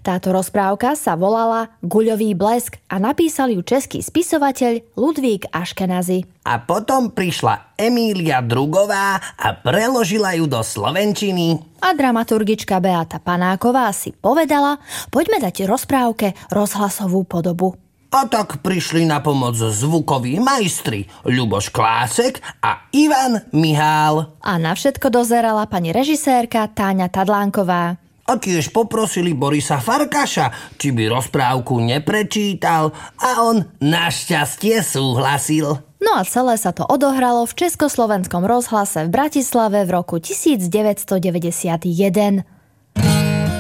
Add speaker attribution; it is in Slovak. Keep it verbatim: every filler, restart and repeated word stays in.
Speaker 1: Táto rozprávka sa volala Guľový blesk a napísal ju český spisovateľ Ludvík Aškenazy.
Speaker 2: A potom prišla Emília Drugová a preložila ju do slovenčiny.
Speaker 1: A dramaturgička Beata Panáková si povedala, poďme dať rozprávke rozhlasovú podobu.
Speaker 2: A tak prišli na pomoc zvukoví majstri Ľuboš Klásek a Ivan Mihál.
Speaker 1: A na všetko dozerala pani režisérka Táňa Tadlánková.
Speaker 2: A tiež poprosili Borisa Farkaša, či by rozprávku neprečítal, a on našťastie súhlasil.
Speaker 1: No a celé sa to odohralo v Československom rozhlase v Bratislave v roku devätnásť deväťdesiatjeden.